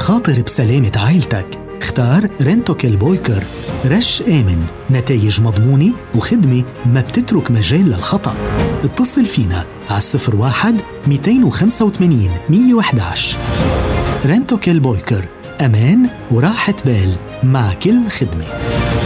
خاطر بسلامة عائلتك. اختار رنتوكيل بويكر، رش آمن، نتائج مضمونة وخدمة ما بتترك مجال للخطأ. اتصل فينا على 01-285-111. رنتوكيل بويكر، أمان وراحة بال مع كل خدمة.